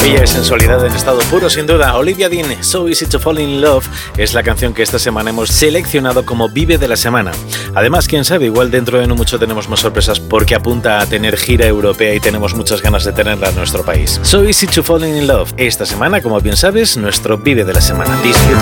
Ella es sensualidad en estado puro, sin duda. Olivia Dean, So Easy to Fall in Love, es la canción que esta semana hemos seleccionado como Vive de la Semana. Además, quién sabe, igual dentro de no mucho tenemos más sorpresas porque apunta a tener gira europea y tenemos muchas ganas de tenerla en nuestro país. So Easy to Fall in Love, esta semana, como bien sabes, nuestro Vive de la Semana. Disfruta.